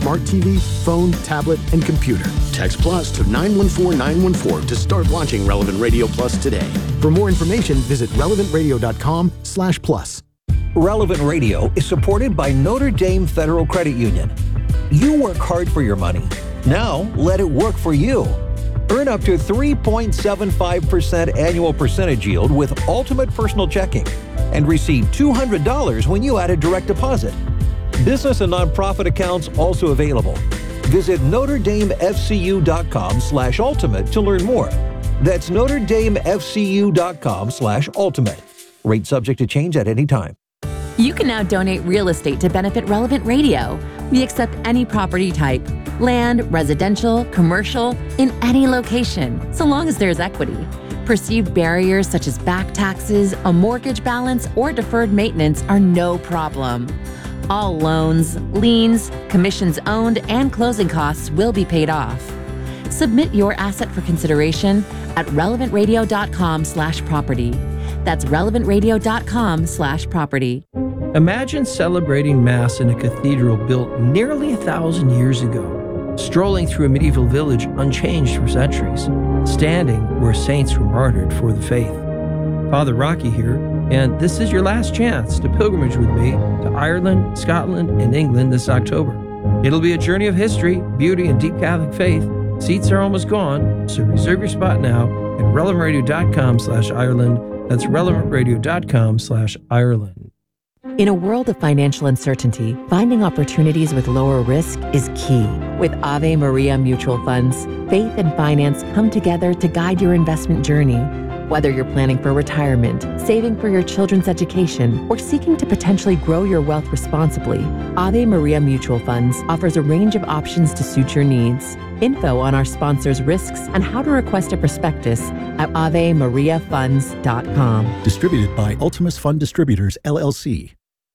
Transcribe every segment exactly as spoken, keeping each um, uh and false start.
smart T V, phone, tablet, and computer. Text PLUS to nine one four nine one four to start launching Relevant Radio Plus today. For more information, visit relevant radio dot com slash plus. Relevant Radio is supported by Notre Dame Federal Credit Union. You work hard for your money. Now, let it work for you. Earn up to three point seven five percent annual percentage yield with Ultimate Personal Checking and receive two hundred dollars when you add a direct deposit. Business and nonprofit accounts also available. Visit Notre Dame F C U dot com slash ultimate to learn more. That's Notre Dame F C U dot com slash ultimate. Rate subject to change at any time. You can now donate real estate to benefit Relevant Radio. We accept any property type, land, residential, commercial, in any location, so long as there's equity. Perceived barriers such as back taxes, a mortgage balance, or deferred maintenance are no problem. All loans, liens, commissions owned, and closing costs will be paid off. Submit your asset for consideration at relevant radio dot com slash property. That's relevant radio dot com slash property. Imagine celebrating Mass in a cathedral built nearly a thousand years ago, strolling through a medieval village unchanged for centuries, standing where saints were martyred for the faith. Father Rocky here, and this is your last chance to pilgrimage with me to Ireland, Scotland, and England this October. It'll be a journey of history, beauty, and deep Catholic faith. Seats are almost gone, so reserve your spot now at relevant radio dot com slash Ireland. That's relevant radio dot com slash Ireland. In a world of financial uncertainty, finding opportunities with lower risk is key. With Ave Maria Mutual Funds, faith and finance come together to guide your investment journey. Whether you're planning for retirement, saving for your children's education, or seeking to potentially grow your wealth responsibly, Ave Maria Mutual Funds offers a range of options to suit your needs. Info on our sponsors' risks and how to request a prospectus at ave maria funds dot com. Distributed by Ultimus Fund Distributors, L L C.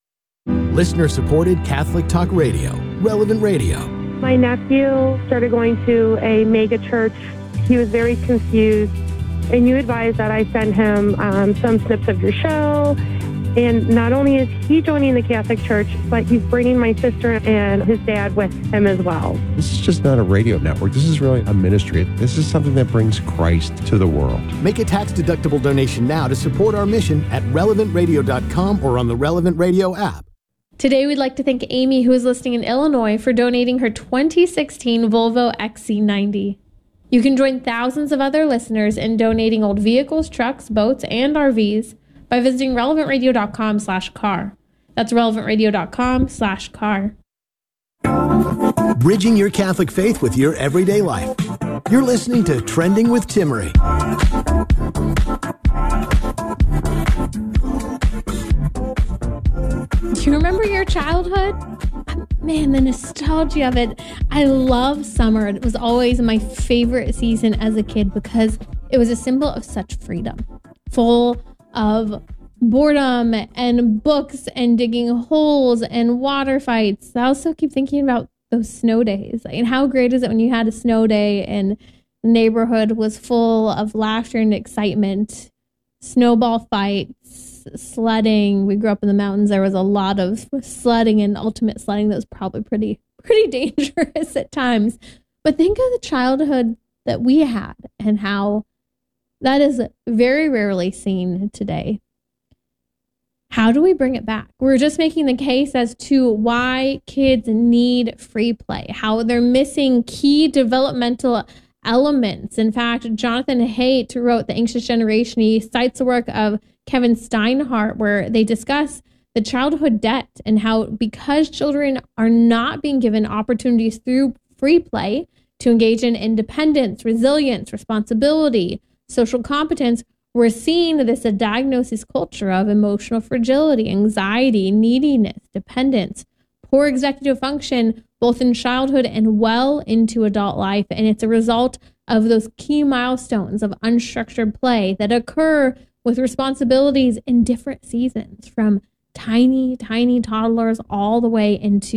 Listener-supported Catholic Talk Radio, Relevant Radio. My nephew started going to a mega church. He was very confused, and you advised that I send him um, some snips of your show. And not only is he joining the Catholic Church, but he's bringing my sister and his dad with him as well. This is just not a radio network. This is really a ministry. This is something that brings Christ to the world. Make a tax-deductible donation now to support our mission at relevant radio dot com or on the Relevant Radio app. Today, we'd like to thank Amy, who is listening in Illinois, for donating her twenty sixteen Volvo X C ninety. You can join thousands of other listeners in donating old vehicles, trucks, boats, and R Vs by visiting relevant radio dot com slash car. That's relevant radio dot com slash car. Bridging your Catholic faith with your everyday life. You're listening to Trending with Timmerie. Do you remember your childhood? Man, the nostalgia of it. I love summer. It was always my favorite season as a kid because it was a symbol of such freedom, full of boredom and books and digging holes and water fights. I also keep thinking about those snow days. And how great is it when you had a snow day and the neighborhood was full of laughter and excitement, snowball fights, sledding. We grew up in the mountains. There was a lot of sledding and ultimate sledding that was probably pretty, pretty dangerous at times. But think of the childhood that we had and how that is very rarely seen today. How do we bring it back? We're just making the case as to why kids need free play, how they're missing key developmental elements. In fact, Jonathan Haidt wrote The Anxious Generation. He cites the work of Kevin Steinhardt, where they discuss the childhood debt and how because children are not being given opportunities through free play to engage in independence, resilience, responsibility, social competence, we're seeing this a diagnosis culture of emotional fragility, anxiety, neediness, dependence, poor executive function, both in childhood and well into adult life. And it's a result of those key milestones of unstructured play that occur with responsibilities in different seasons, from tiny, tiny toddlers all the way into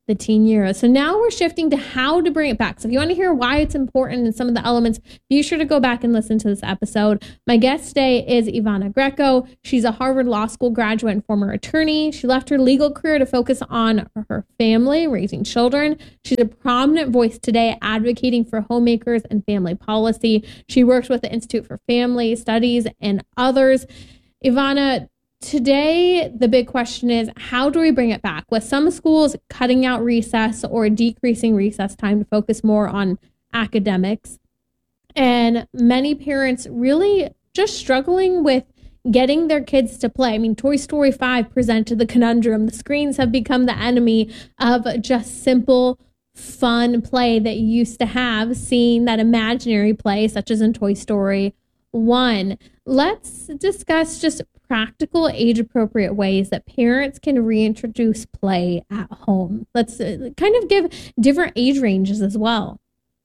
the teen years. So now we're shifting to how to bring it back. So if you want to hear why it's important and some of the elements, be sure to go back and listen to this episode. My guest today is Ivana Greco. She's a Harvard Law School graduate and former attorney. She left her legal career to focus on her family, raising children. She's a prominent voice today advocating for homemakers and family policy. She works with the Institute for Family Studies and others. Ivana, today, the big question is, how do we bring it back? With some schools cutting out recess or decreasing recess time to focus more on academics, and many parents really just struggling with getting their kids to play. I mean, Toy Story five presented the conundrum. The screens have become the enemy of just simple, fun play that you used to have, seeing that imaginary play, such as in Toy Story one. Let's discuss just practical, age-appropriate ways that parents can reintroduce play at home. Let's uh, kind of give different age ranges as well.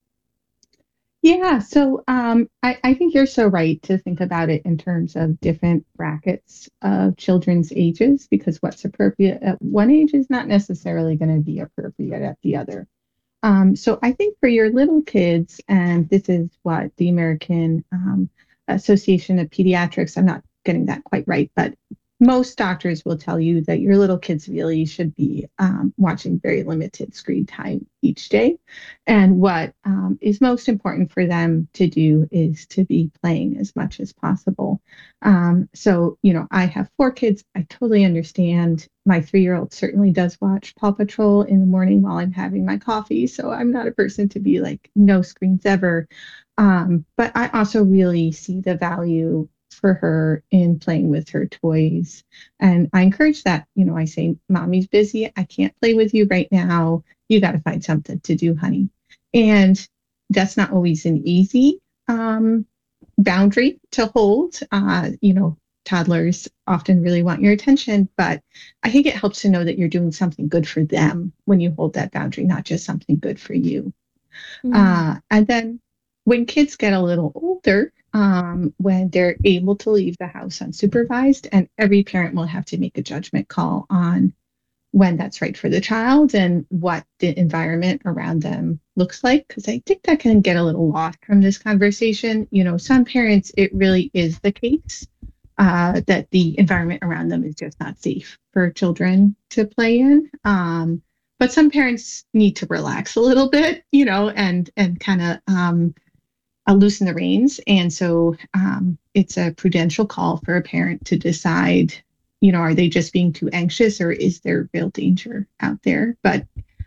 Yeah, so um, I, I think you're so right to think about it in terms of different brackets of children's ages, because what's appropriate at one age is not necessarily going to be appropriate at the other. Um, so I think for your little kids, and this is what the American um, Association of Pediatrics, I'm not getting that quite right, but most doctors will tell you that your little kids really should be um, watching very limited screen time each day. And what um, is most important for them to do is to be playing as much as possible. Um, so, you know, I have four kids. I totally understand. My three-year-old certainly does watch Paw Patrol in the morning while I'm having my coffee. So I'm not a person to be like, no screens ever. Um, but I also really see the value for her in playing with her toys. And I encourage that. You know, I say, mommy's busy. I can't play with you right now. You got to find something to do, honey. And that's not always an easy um, boundary to hold. Uh, you know, toddlers often really want your attention, but I think it helps to know that you're doing something good for them when you hold that boundary, not just something good for you. Mm-hmm. Uh, and then when kids get a little older, um, when they're able to leave the house unsupervised, and every parent will have to make a judgment call on when that's right for the child and what the environment around them looks like. Because I think that can get a little lost from this conversation. You know, some parents, it really is the case uh, that the environment around them is just not safe for children to play in. Um, but some parents need to relax a little bit, you know, and and kind of um, uh, loosen the reins. And so um, it's a prudential call for a parent to decide, you know, are they just being too anxious, or is there real danger out there? But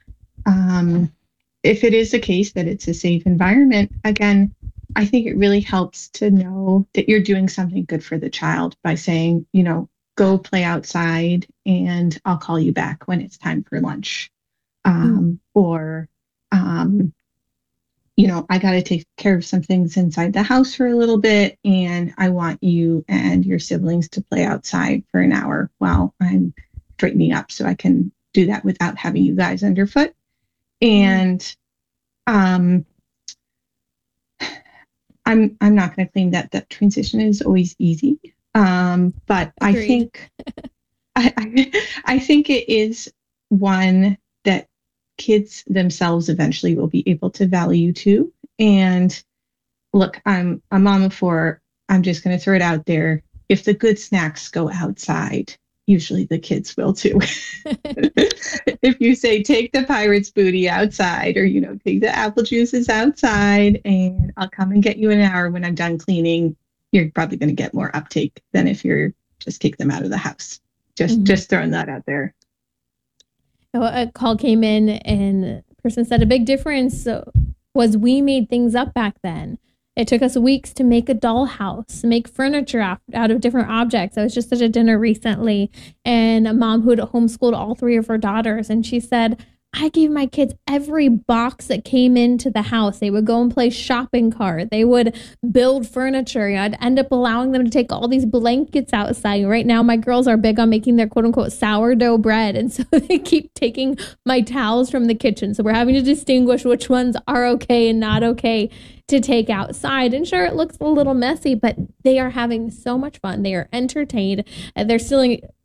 um, if it is the case that it's a safe environment, again, I think it really helps to know that you're doing something good for the child by saying, you know, go play outside and I'll call you back when it's time for lunch. Um, mm. Or, um, you know, I got to take care of some things inside the house for a little bit, and I want you and your siblings to play outside for an hour while I'm straightening up, so I can do that without having you guys underfoot. And um, I'm I'm not going to claim that that transition is always easy, um, but Agreed. I think I, I I think it is one that kids themselves eventually will be able to value too. And look, I'm a mom of four. I'm just going to throw it out there. If the good snacks go outside, usually the kids will too. If you say, take the pirate's booty outside, or, you know, take the apple juices outside and I'll come and get you in an hour when I'm done cleaning, you're probably going to get more uptake than if you're just kick them out of the house. Just, mm-hmm. just throwing that out there. A call came in and the person said a big difference was we made things up back then. It took us weeks to make a dollhouse, make furniture out, out of different objects. I was just at a dinner recently, and a mom who had homeschooled all three of her daughters, and she said, I gave my kids every box that came into the house. They would go and play shopping cart. They would build furniture. I'd end up allowing them to take all these blankets outside. Right now, my girls are big on making their quote unquote sourdough bread. And so they keep taking my towels from the kitchen. So we're having to distinguish which ones are okay and not okay to take outside. And sure, it looks a little messy, but they are having so much fun. They are entertained. They're stealing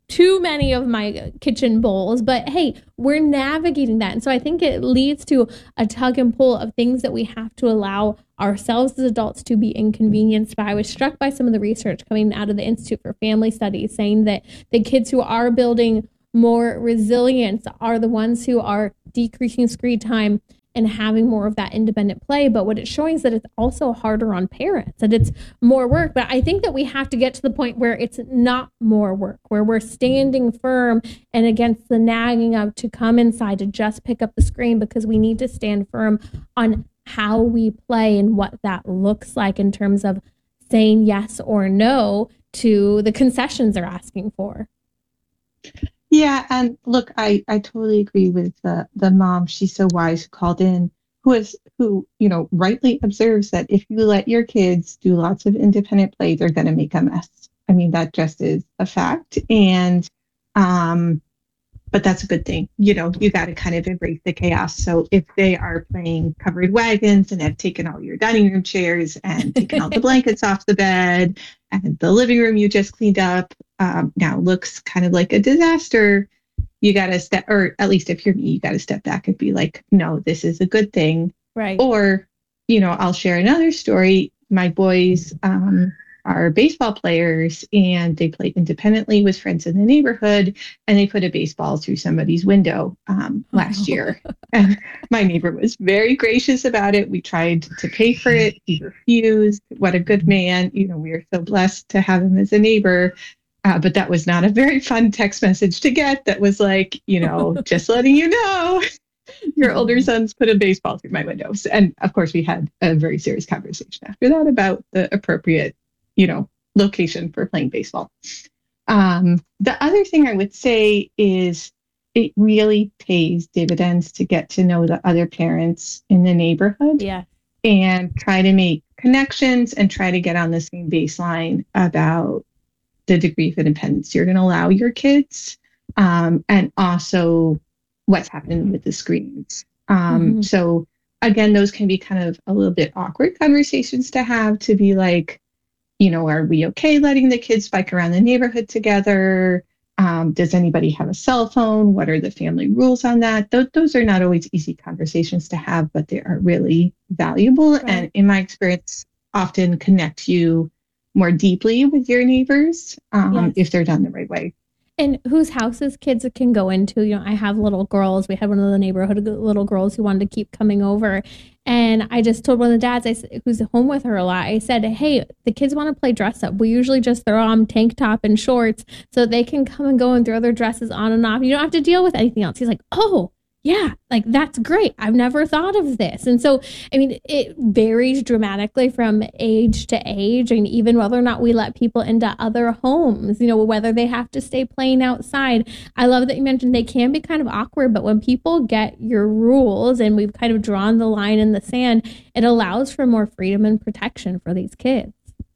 too many of my kitchen bowls, but hey, we're navigating that. And so I think it leads to a tug and pull of things that we have to allow ourselves as adults to be inconvenienced by. I was struck by some of the research coming out of the Institute for Family Studies saying that the kids who are building more resilience are the ones who are decreasing screen time and having more of that independent play. But what it's showing is that it's also harder on parents, that it's more work. But I think that we have to get to the point where it's not more work, where we're standing firm and against the nagging of to come inside to just pick up the screen, because we need to stand firm on how we play and what that looks like in terms of saying yes or no to the concessions they're asking for. Yeah, and look, I, I totally agree with the the mom. She's so wise, who called in, who is who you know rightly observes that if you let your kids do lots of independent play, they're going to make a mess. I mean, that just is a fact, and um, but that's a good thing. You know, you got to kind of embrace the chaos. So if they are playing covered wagons and have taken all your dining room chairs and taken all the blankets off the bed, and the living room you just cleaned up um, now looks kind of like a disaster, you got to step, or at least if you're me, you got to step back and be like, no, this is a good thing. Right. Or, you know, I'll share another story. My boys um, are baseball players, and they play independently with friends in the neighborhood, and they put a baseball through somebody's window um, last year. And my neighbor was very gracious about it. We tried to pay for it. He refused. What a good man. You know, we are so blessed to have him as a neighbor. Uh, but that was not a very fun text message to get. That was like, you know, just letting you know, your older sons put a baseball through my windows. And of course, we had a very serious conversation after that about the appropriate, you know, location for playing baseball. Um, the other thing I would say is it really pays dividends to get to know the other parents in the neighborhood. Yeah. And try to make connections and try to get on the same baseline about the degree of independence you're going to allow your kids, um, and also what's happening with the screens. Um, mm-hmm. So again, those can be kind of a little bit awkward conversations to have, to be like, you know, are we okay letting the kids bike around the neighborhood together? Um, does anybody have a cell phone? What are the family rules on that? Th- those are not always easy conversations to have, but they are really valuable. Right. And in my experience, often connect you more deeply with your neighbors um, yes. if they're done the right way. And whose houses kids can go into. You know, I have little girls. We had one of the neighborhood little girls who wanted to keep coming over. And I just told one of the dads, I said, who's home with her a lot, I said, hey, the kids want to play dress up. We usually just throw on tank top and shorts so they can come and go and throw their dresses on and off. You don't have to deal with anything else. He's like, oh, yeah, like that's great. I've never thought of this. And so, I mean, it varies dramatically from age to age, and even whether or not we let people into other homes, you know, whether they have to stay playing outside. I love that you mentioned they can be kind of awkward, but when people get your rules and we've kind of drawn the line in the sand, it allows for more freedom and protection for these kids.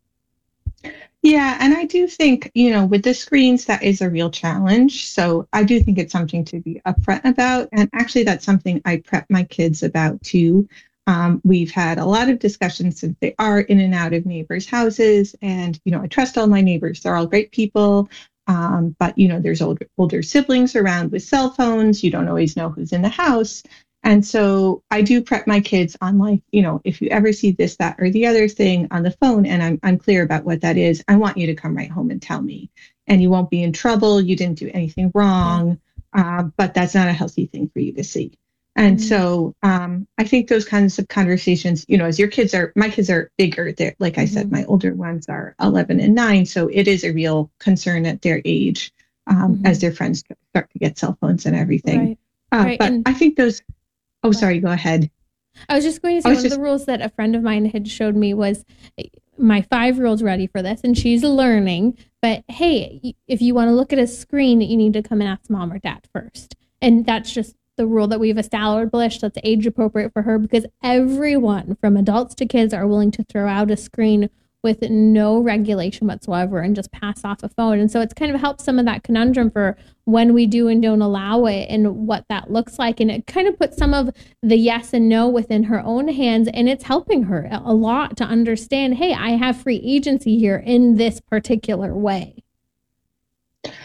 Yeah, and I do think, you know, with the screens, that is a real challenge. So I do think it's something to be upfront about. And actually, that's something I prep my kids about too. Um, we've had a lot of discussions since they are in and out of neighbors' houses. And, you know, I trust all my neighbors. They're all great people. Um, but, you know, there's older, older siblings around with cell phones. You don't always know who's in the house. And so I do prep my kids on, like, you know, if you ever see this, that, or the other thing on the phone, and I'm I'm clear about what that is, I want you to come right home and tell me. And you won't be in trouble. You didn't do anything wrong. Uh, but that's not a healthy thing for you to see. And mm-hmm. so um, I think those kinds of conversations, you know, as your kids are, my kids are bigger. They're, like I mm-hmm. said, my older ones are eleven and nine. So it is a real concern at their age um, mm-hmm. as their friends start to get cell phones and everything. Right. Uh, right. But And- I think those... Oh, sorry, go ahead. I was just going to say, one just... of the rules that a friend of mine had showed me was my five-year-old's ready for this and she's learning. But hey, if you want to look at a screen, you need to come and ask mom or dad first. And that's just the rule that we've established that's age appropriate for her, because everyone from adults to kids are willing to throw out a screen with no regulation whatsoever and just pass off a phone. And so it's kind of helped some of that conundrum for when we do and don't allow it and what that looks like. And it kind of puts some of the yes and no within her own hands. And it's helping her a lot to understand, hey, I have free agency here in this particular way.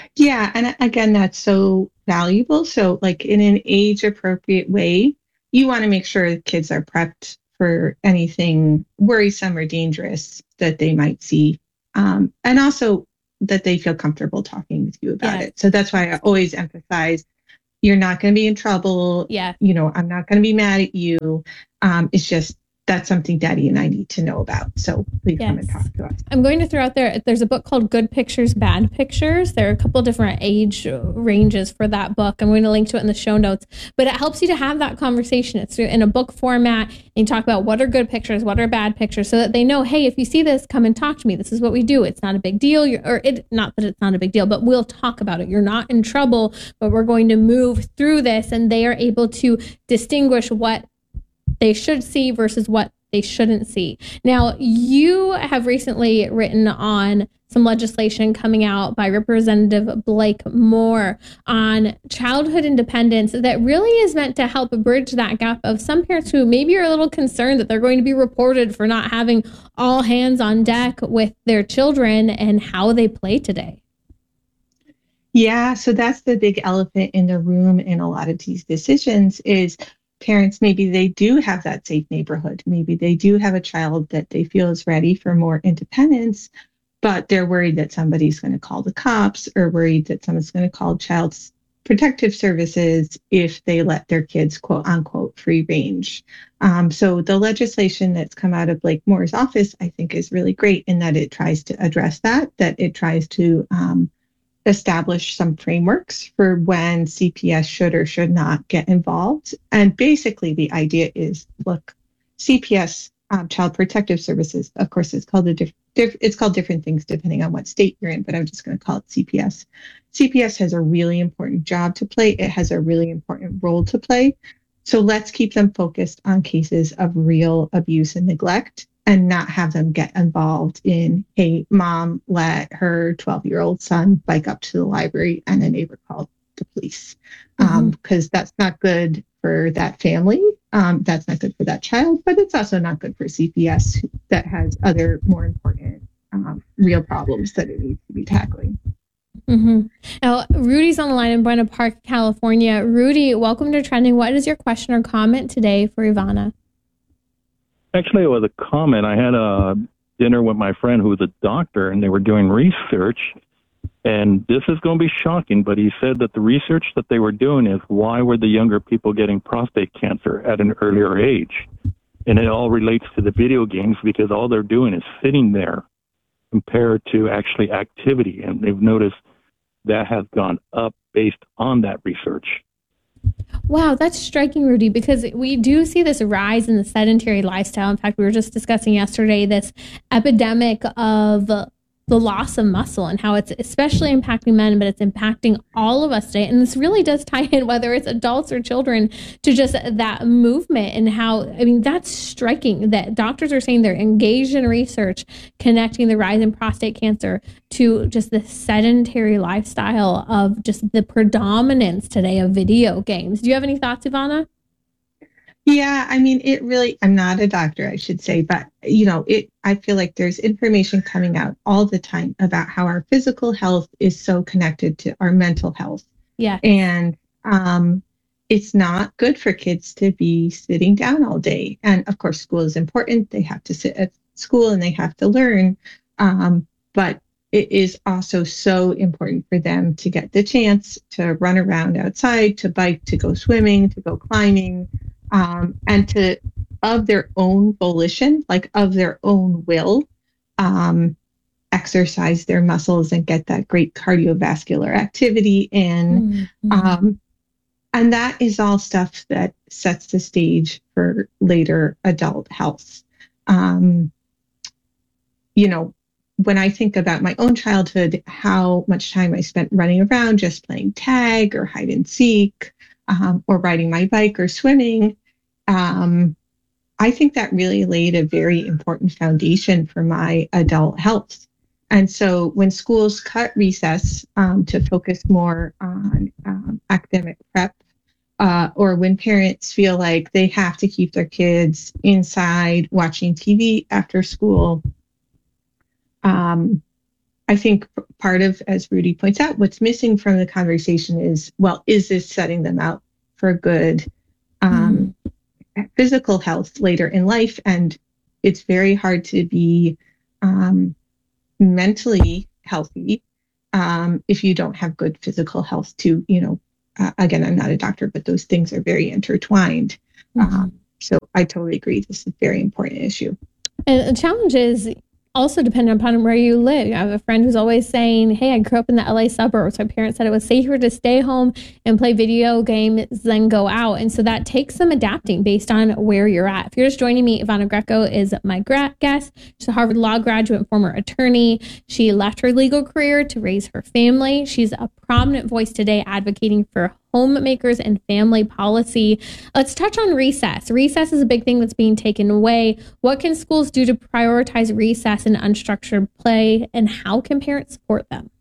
Yeah, and again, that's so valuable. So, like in an age appropriate way, you want to make sure kids are prepped for anything worrisome or dangerous that they might see. Um, and also that they feel comfortable talking with you about Yeah. it. So that's why I always emphasize you're not going to be in trouble. Yeah. You know, I'm not going to be mad at you. Um, it's just that's something Daddy and I need to know about. So please Yes. come and talk to us. I'm going to throw out there, there's a book called Good Pictures, Bad Pictures. There are a couple different age ranges for that book. I'm going to link to it in the show notes, but it helps you to have that conversation. It's in a book format, and you talk about what are good pictures, what are bad pictures, so that they know, hey, if you see this, come and talk to me. This is what we do. It's not a big deal. You're, or it, not that it's not a big deal, but we'll talk about it. You're not in trouble, but we're going to move through this, and they are able to distinguish what they should see versus what they shouldn't see. Now, you have recently written on some legislation coming out by Representative Blake Moore on childhood independence that really is meant to help bridge that gap of some parents who maybe are a little concerned that they're going to be reported for not having all hands on deck with their children and how they play today. Yeah, so that's the big elephant in the room in a lot of these decisions is parents, maybe they do have that safe neighborhood. Maybe they do have a child that they feel is ready for more independence, but they're worried that somebody's going to call the cops or worried that someone's going to call child protective services if they let their kids, quote unquote, free range. Um, so the legislation that's come out of Blake Moore's office, I think, is really great in that it tries to address that, that it tries to um, establish some frameworks for when C P S should or should not get involved. And basically the idea is, look, C P S, um, Child Protective Services, of course, it's called a diff- diff- it's called different things depending on what state you're in, but I'm just going to call it C P S. C P S has a really important job to play. It has a really important role to play. So let's keep them focused on cases of real abuse and neglect and not have them get involved in, hey, mom let her twelve-year-old son bike up to the library and a neighbor called the police. Because mm-hmm. um, that's not good for that family. Um, that's not good for that child, but it's also not good for C P S that has other more important um, real problems that it needs to be tackling. Mm-hmm. Now, Rudy's on the line in Buena Park, California. Rudy, welcome to Trending. What is your question or comment today for Ivana? Actually, it was a comment. I had a dinner with my friend who was a doctor, and they were doing research. And this is going to be shocking, but he said that the research that they were doing is why were the younger people getting prostate cancer at an earlier age? And it all relates to the video games because all they're doing is sitting there compared to actually activity. And they've noticed that has gone up based on that research. Wow, that's striking, Rudy, because we do see this rise in the sedentary lifestyle. In fact, we were just discussing yesterday this epidemic of the loss of muscle and how it's especially impacting men, but it's impacting all of us today. And this really does tie in, whether it's adults or children, to just that movement and how, I mean, that's striking that doctors are saying they're engaged in research connecting the rise in prostate cancer to just the sedentary lifestyle of just the predominance today of video games. Do you have any thoughts, Ivana? Yeah, I mean, it really, I'm not a doctor, I should say, but, you know, it, I feel like there's information coming out all the time about how our physical health is so connected to our mental health. Yeah. And um, it's not good for kids to be sitting down all day. And of course, school is important. They have to sit at school and they have to learn. Um, but it is also so important for them to get the chance to run around outside, to bike, to go swimming, to go climbing. Um, and to, of their own volition, like of their own will, um, exercise their muscles and get that great cardiovascular activity in. Mm-hmm. Um, and that is all stuff that sets the stage for later adult health. Um, you know, when I think about my own childhood, how much time I spent running around just playing tag or hide and seek, um, or riding my bike or swimming, um, I think that really laid a very important foundation for my adult health. And so when schools cut recess um, to focus more on um, academic prep, uh, or when parents feel like they have to keep their kids inside watching T V after school, um, I think part of, as Rudy points out, what's missing from the conversation is, well, is this setting them out for good um, mm. physical health later in life? And it's very hard to be um, mentally healthy um, if you don't have good physical health too. You know, uh, again, I'm not a doctor, but those things are very intertwined. Mm-hmm. Um, so I totally agree. This is a very important issue. And the challenge is also dependent upon where you live. I have a friend who's always saying, hey, I grew up in the L A suburbs. My parents said it was safer to stay home and play video games than go out. And so that takes some adapting based on where you're at. If you're just joining me, Ivana Greco is my gra- guest. She's a Harvard Law graduate and former attorney. She left her legal career to raise her family. She's a prominent voice today advocating for homemakers and family policy. Let's touch on recess. Recess is a big thing that's being taken away. What can schools do to prioritize recess and unstructured play, and how can parents support them?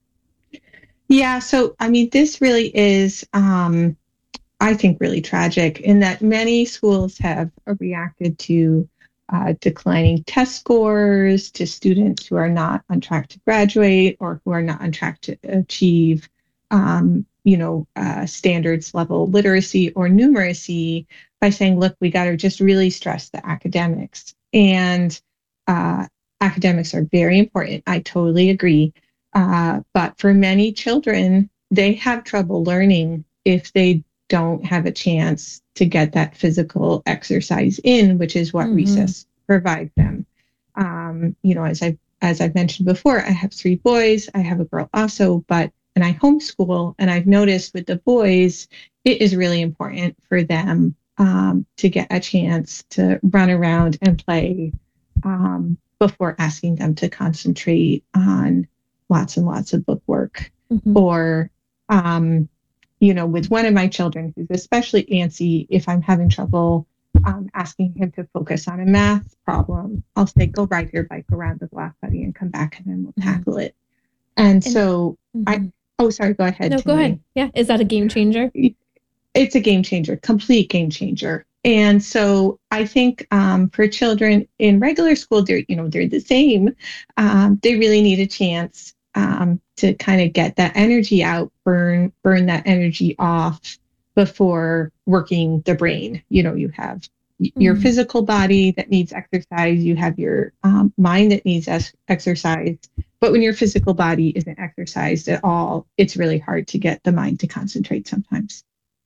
Yeah, so I mean, this really is, um, I think, really tragic in that many schools have reacted to uh, declining test scores, to students who are not on track to graduate or who are not on track to achieve um, you know, uh, standards level literacy or numeracy by saying, look, we got to just really stress the academics. And uh, academics are very important. I totally agree. Uh, but for many children, they have trouble learning if they don't have a chance to get that physical exercise in, which is what mm-hmm. recess provides them. Um, you know, as I as I've mentioned before, I have three boys. I have a girl also, but and I homeschool, and I've noticed with the boys, it is really important for them um, to get a chance to run around and play um, before asking them to concentrate on lots and lots of book work. Mm-hmm. Or, um, you know, with one of my children who's especially antsy, if I'm having trouble um, asking him to focus on a math problem, I'll say, go ride your bike around the block, buddy, and come back and then we'll mm-hmm. tackle it. And, and so mm-hmm. I... Oh, sorry, go ahead. No, go me. ahead. Yeah. Is that a game changer? It's a game changer, complete game changer. And so I think um, for children in regular school, they're, you know, they're the same. Um, they really need a chance um, to kind of get that energy out, burn, burn that energy off before working the brain. You know, you have mm-hmm. your physical body that needs exercise. You have your um, mind that needs es- exercise. But when your physical body isn't exercised at all, it's really hard to get the mind to concentrate sometimes.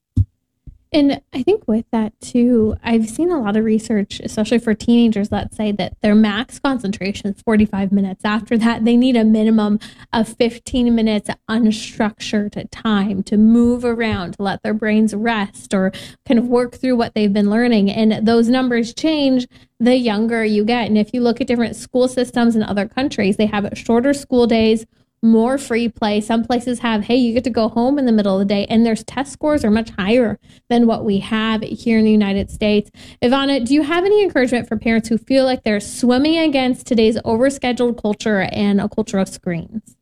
And I think with that too, I've seen a lot of research, especially for teenagers, let's say, that their max concentration is forty-five minutes. After that, they need a minimum of fifteen minutes unstructured time to move around, to let their brains rest or kind of work through what they've been learning. And those numbers change the younger you get. And if you look at different school systems in other countries, they have shorter school days, more free play. Some places have, hey, you get to go home in the middle of the day, and their test scores are much higher than what we have here in the United States. Ivana, do you have any encouragement for parents who feel like they're swimming against today's overscheduled culture and a culture of screens?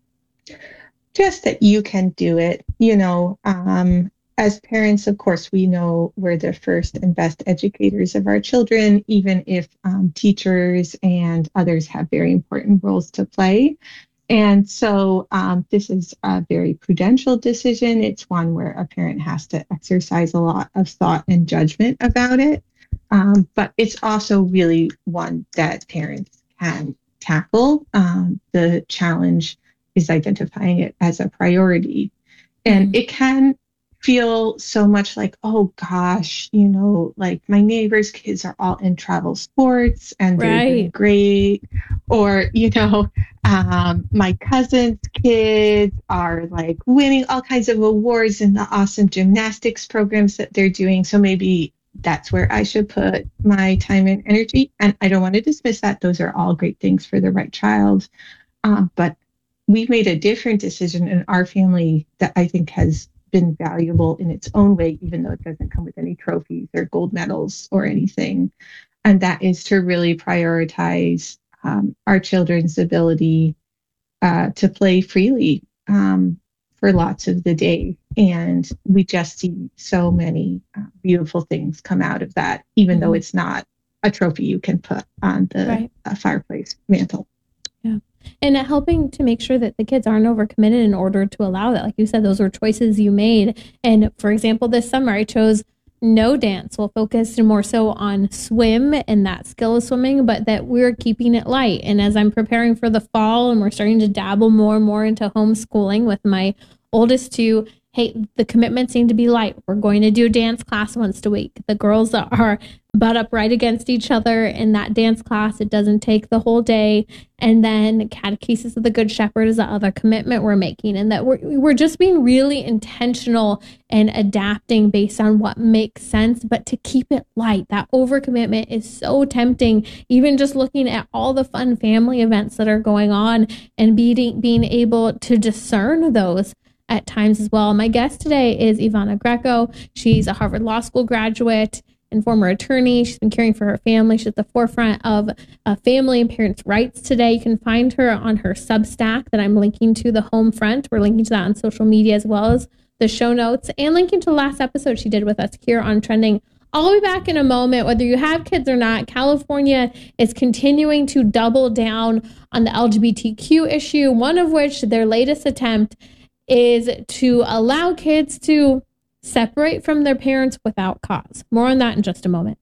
Just that you can do it. You know, um, as parents, of course, we know we're the first and best educators of our children, even if um, teachers and others have very important roles to play. And so um, this is a very prudential decision. It's one where a parent has to exercise a lot of thought and judgment about it. Um, but it's also really one that parents can tackle. Um, the challenge is identifying it as a priority. And mm-hmm. it can feel so much like, oh gosh, you know, like my neighbor's kids are all in travel sports and they're right. doing great. Or, you know, um, my cousin's kids are like winning all kinds of awards in the awesome gymnastics programs that they're doing. So maybe that's where I should put my time and energy. And I don't want to dismiss that. Those are all great things for the right child. Um, but we've made a different decision in our family that I think has been valuable in its own way, even though it doesn't come with any trophies or gold medals or anything. And that is to really prioritize um, our children's ability uh, to play freely um, for lots of the day. And we just see so many uh, beautiful things come out of that, even mm-hmm. though it's not a trophy you can put on the right. uh, fireplace mantle. Yeah. And helping to make sure that the kids aren't overcommitted in order to allow that. Like you said, those were choices you made. And for example, this summer I chose no dance. We'll focus more so on swim and that skill of swimming, but that we're keeping it light. And as I'm preparing for the fall and we're starting to dabble more and more into homeschooling with my oldest two, hey, the commitments seem to be light. We're going to do dance class once a week. The girls are butt up right against each other in that dance class. It doesn't take the whole day. And then Catechesis of the Good Shepherd is the other commitment we're making. And that we're, we're just being really intentional and adapting based on what makes sense, but to keep it light. That overcommitment is so tempting, even just looking at all the fun family events that are going on and being, being able to discern those at times as well. My guest today is Ivana Greco. She's a Harvard Law School graduate and former attorney. She's been caring for her family. She's at the forefront of uh, family and parents' rights today. You can find her on her Substack that I'm linking to, the home front. We're linking to that on social media as well as the show notes, and linking to the last episode she did with us here on Trending. I'll be back in a moment. Whether you have kids or not, California is continuing to double down on the L G B T Q issue, one of which, their latest attempt, is to allow kids to separate from their parents without cause. More on that in just a moment.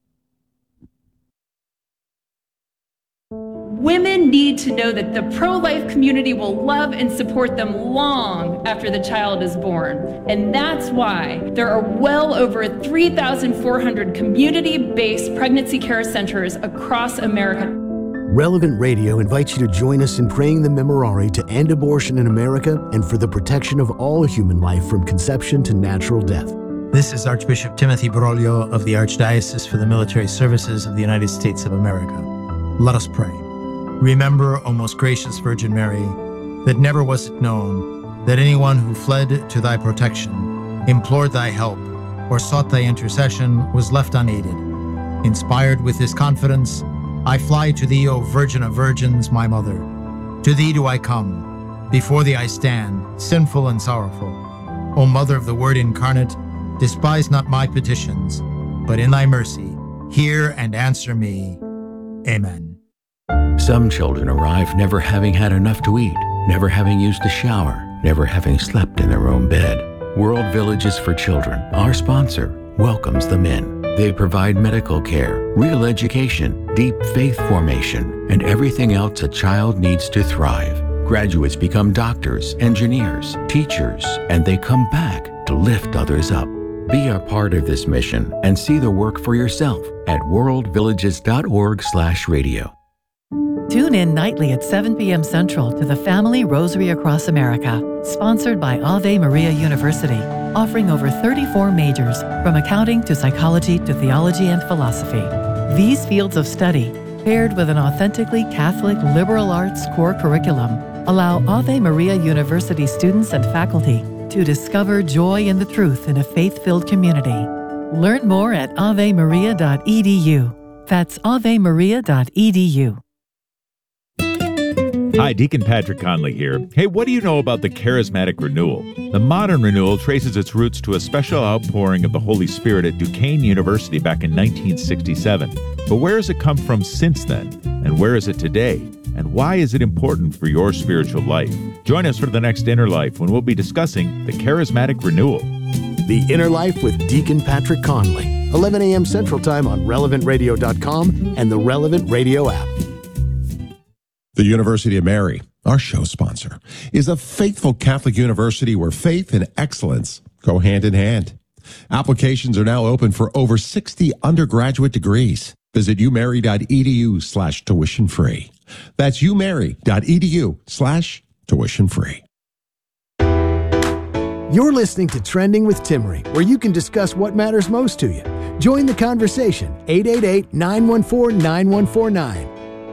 Women need to know that the pro-life community will love and support them long after the child is born. And that's why there are well over three thousand four hundred community-based pregnancy care centers across America. Relevant Radio invites you to join us in praying the Memorare to end abortion in America and for the protection of all human life from conception to natural death. This is Archbishop Timothy Broglio of the Archdiocese for the Military Services of the United States of America. Let us pray. Remember, O most gracious Virgin Mary, that never was it known that anyone who fled to thy protection, implored thy help, or sought thy intercession was left unaided. Inspired with this confidence, I fly to thee, O Virgin of Virgins, my Mother. To thee do I come. Before thee I stand, sinful and sorrowful. O Mother of the Word incarnate, despise not my petitions, but in thy mercy, hear and answer me. Amen. Some children arrive never having had enough to eat, never having used a shower, never having slept in their own bed. World Villages for Children, our sponsor, welcomes them in. They provide medical care, real education, deep faith formation, and everything else a child needs to thrive. Graduates become doctors, engineers, teachers, and they come back to lift others up. Be a part of this mission and see the work for yourself at world villages dot org slash radio. Tune in nightly at seven p.m. Central to the Family Rosary Across America, sponsored by Ave Maria University, offering over thirty-four majors, from accounting to psychology to theology and philosophy. These fields of study, paired with an authentically Catholic liberal arts core curriculum, allow Ave Maria University students and faculty to discover joy in the truth in a faith-filled community. Learn more at ave maria dot e d u. That's ave maria dot e d u. Hi, Deacon Patrick Conley here. Hey, what do you know about the charismatic renewal? The modern renewal traces its roots to a special outpouring of the Holy Spirit at Duquesne University back in nineteen sixty-seven. But where has it come from since then? And where is it today? And why is it important for your spiritual life? Join us for the next Inner Life when we'll be discussing the charismatic renewal. The Inner Life with Deacon Patrick Conley, eleven a.m. Central Time on relevant radio dot com and the Relevant Radio app. The University of Mary, our show sponsor, is a faithful Catholic university where faith and excellence go hand in hand. Applications are now open for over sixty undergraduate degrees. Visit umary dot e d u slash tuition free. That's umary dot e d u slash tuition free. You're listening to Trending with Timmerie, where you can discuss what matters most to you. Join the conversation, eight eight eight, nine one four, nine one four nine.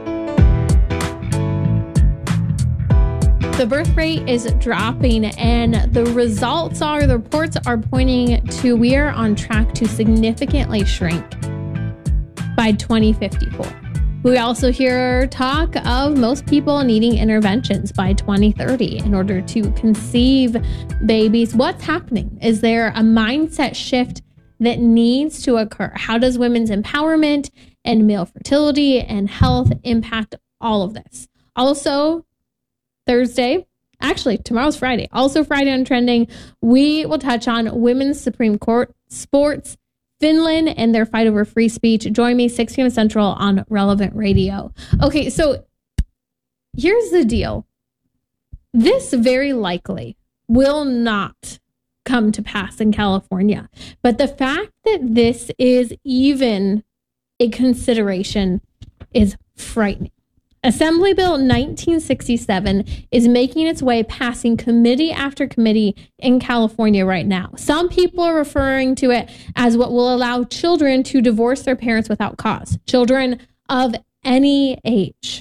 The birth rate is dropping, and the results are, the reports are pointing to we are on track to significantly shrink by twenty fifty-four. We also hear talk of most people needing interventions by twenty thirty in order to conceive babies. What's happening? Is there a mindset shift that needs to occur? How does women's empowerment and male fertility and health impact all of this? Also, Thursday, actually, tomorrow's Friday. Also Friday on Trending, we will touch on Women's Supreme Court, sports, Finland, and their fight over free speech. Join me six p.m. Central on Relevant Radio. Okay, so here's the deal. This very likely will not come to pass in California. But the fact that this is even a consideration is frightening. Assembly Bill nineteen sixty-seven is making its way passing committee after committee in California right now. Some people are referring to it as what will allow children to divorce their parents without cause. Children of any age.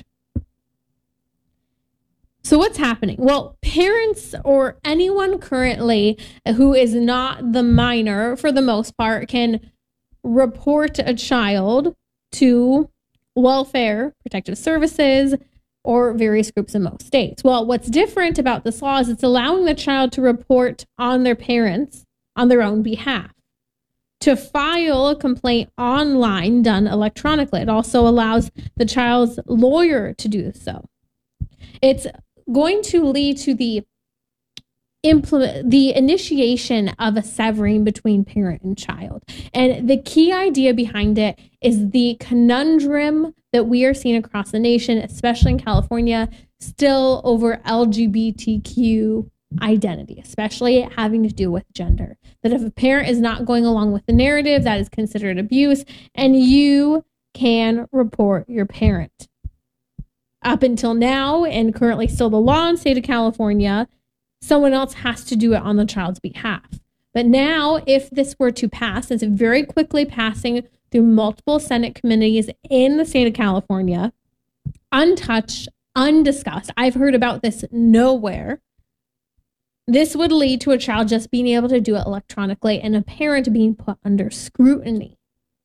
So what's happening? Well, parents or anyone currently who is not the minor, for the most part, can report a child to welfare, protective services, or various groups in most states. Well, what's different about this law is it's allowing the child to report on their parents on their own behalf. To file a complaint online done electronically. It also allows the child's lawyer to do so. It's going to lead to the implement the initiation of a severing between parent and child. And the key idea behind it is the conundrum that we are seeing across the nation, especially in California, still over L G B T Q identity, especially having to do with gender. That if a parent is not going along with the narrative, that is considered abuse, and you can report your parent. Up until now, and currently still the law in the state of California, someone else has to do it on the child's behalf. But now, if this were to pass, it's very quickly passing through multiple Senate committees in the state of California, untouched, undiscussed. I've heard about this nowhere. This would lead to a child just being able to do it electronically and a parent being put under scrutiny.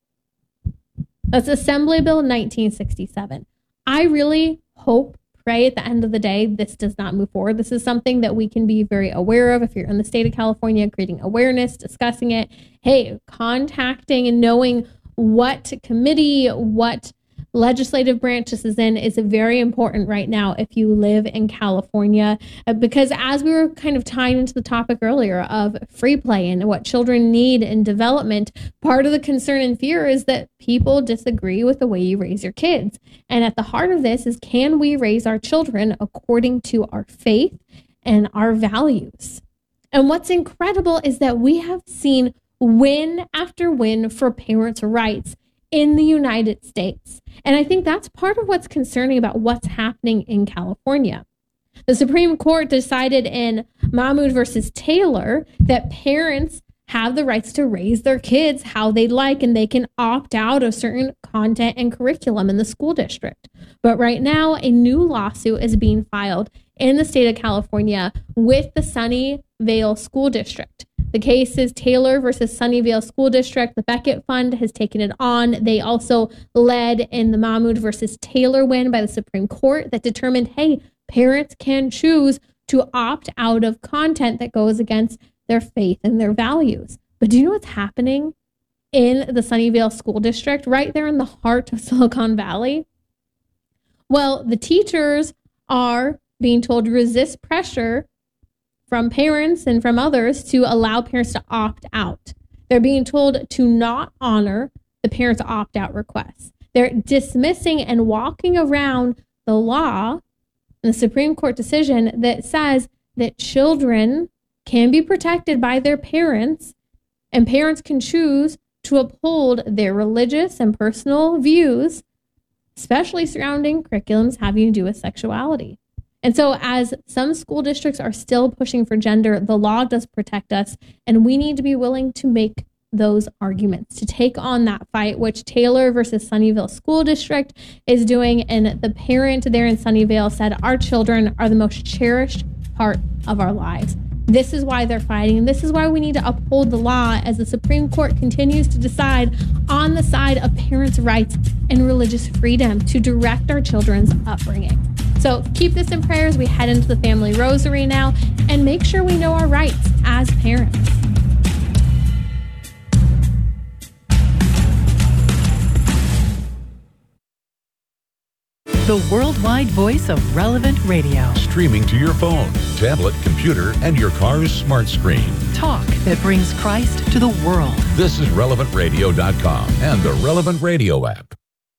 That's Assembly Bill nineteen sixty-seven. I really hope, pray at the end of the day, this does not move forward. This is something that we can be very aware of if you're in the state of California, creating awareness, discussing it. Hey, contacting and knowing what committee, what legislative branch this is in is very important right now if you live in California, because as we were kind of tying into the topic earlier of free play and what children need in development, part of the concern and fear is that people disagree with the way you raise your kids. And at the heart of this is, can we raise our children according to our faith and our values? And what's incredible is that we have seen win after win for parents' rights in the United States. And I think that's part of what's concerning about what's happening in California. The Supreme Court decided in Mahmoud versus Taylor that parents have the rights to raise their kids how they'd like, and they can opt out of certain content and curriculum in the school district. But right now, a new lawsuit is being filed in the state of California with the Sunnyvale School District. The case is Taylor versus Sunnyvale School District. The Beckett Fund has taken it on. They also led in the Mahmoud versus Taylor win by the Supreme Court that determined, hey, parents can choose to opt out of content that goes against their faith and their values. But do you know what's happening in the Sunnyvale School District, right there in the heart of Silicon Valley? Well, the teachers are being told to resist pressure from parents and from others to allow parents to opt out. They're being told to not honor the parents' opt-out requests. They're dismissing and walking around the law and the Supreme Court decision that says that children can be protected by their parents, and parents can choose to uphold their religious and personal views, especially surrounding curriculums having to do with sexuality. And so as some school districts are still pushing for gender, the law does protect us, and we need to be willing to make those arguments, to take on that fight, which Taylor versus Sunnyvale School District is doing. And the parent there in Sunnyvale said, our children are the most cherished part of our lives. This is why they're fighting. This is why we need to uphold the law as the Supreme Court continues to decide on the side of parents' rights and religious freedom to direct our children's upbringing. So keep this in prayer as we head into the family rosary now, and make sure we know our rights as parents. the worldwide voice of Relevant Radio. Streaming to your phone, tablet, computer, and your car's smart screen. Talk that brings Christ to the world. This is relevant radio dot com and the Relevant Radio app.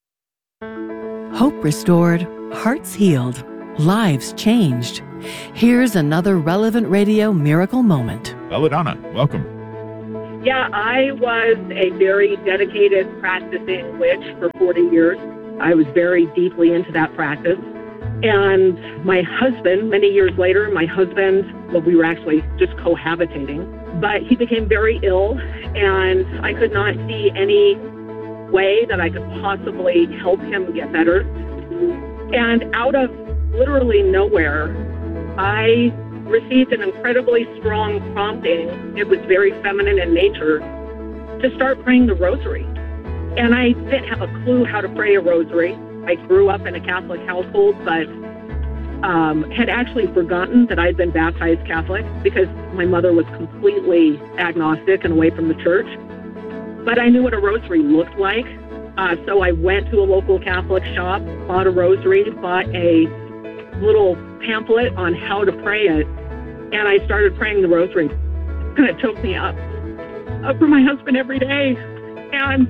Hope restored, hearts healed, lives changed. Here's another Relevant Radio miracle moment. Belladonna, welcome. Yeah, I was a very dedicated practicing witch for forty years. I was very deeply into that practice. And my husband, many years later, my husband, well, we were actually just cohabitating, but he became very ill, and I could not see any way that I could possibly help him get better. And out of literally nowhere, I received an incredibly strong prompting. It was very feminine in nature, to start praying the rosary. And I didn't have a clue how to pray a rosary. I grew up in a Catholic household, but um, had actually forgotten that I'd been baptized Catholic because my mother was completely agnostic and away from the church. But I knew what a rosary looked like. Uh, so I went to a local Catholic shop, bought a rosary, bought a little pamphlet on how to pray it, and I started praying the rosary. And it took me up, up for my husband every day. And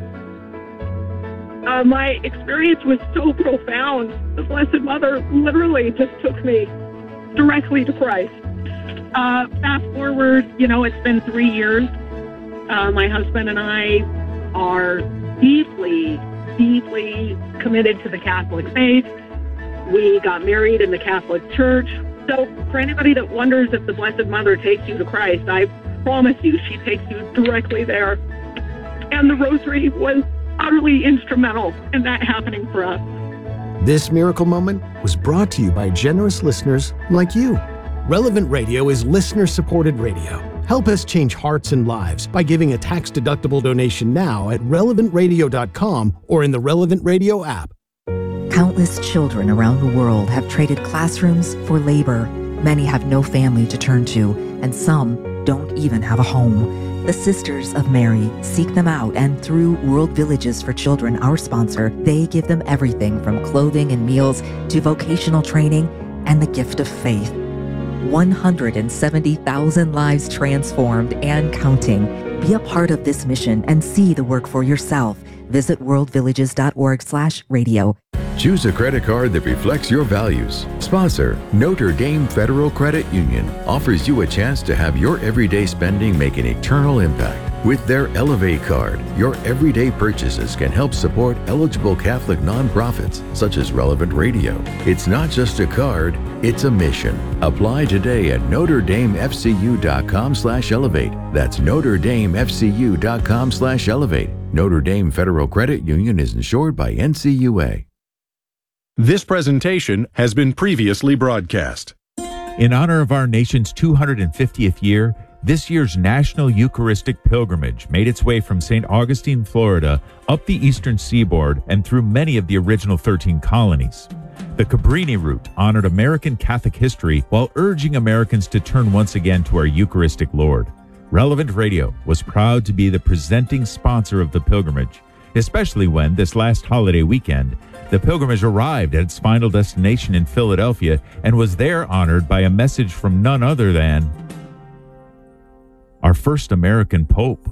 uh, my experience was so profound. The Blessed Mother literally just took me directly to Christ. Uh, fast forward, you know, it's been three years. Uh, my husband and I are deeply, deeply committed to the Catholic faith. We got married in the Catholic Church. So for anybody that wonders if the Blessed Mother takes you to Christ, I promise you she takes you directly there. And the rosary was utterly instrumental in that happening for us. This miracle moment was brought to you by generous listeners like you. Relevant Radio is listener-supported radio. Help us change hearts and lives by giving a tax-deductible donation now at relevant radio dot com or in the Relevant Radio app. Countless children around the world have traded classrooms for labor. Many have no family to turn to, and some don't even have a home. The Sisters of Mary seek them out, and through World Villages for Children, our sponsor, they give them everything from clothing and meals to vocational training and the gift of faith. one hundred seventy thousand lives transformed and counting. Be a part of this mission and see the work for yourself. Visit world villages dot org slash radio. Choose a credit card that reflects your values. Sponsor, Notre Dame Federal Credit Union, offers you a chance to have your everyday spending make an eternal impact. With their Elevate card, your everyday purchases can help support eligible Catholic nonprofits such as Relevant Radio. It's not just a card, it's a mission. Apply today at notre dame f c u dot com slash elevate. That's notre dame f c u dot com slash elevate. Notre Dame Federal Credit Union is insured by N C U A. This presentation has been previously broadcast. In honor of our nation's two hundred fiftieth year, this year's National Eucharistic Pilgrimage made its way from Saint Augustine, Florida, up the eastern seaboard and through many of the original thirteen colonies. The Cabrini route honored American Catholic history while urging Americans to turn once again to our Eucharistic Lord. Relevant Radio was proud to be the presenting sponsor of the pilgrimage, especially when, this last holiday weekend, the pilgrimage arrived at its final destination in Philadelphia and was there honored by a message from none other than our first American Pope.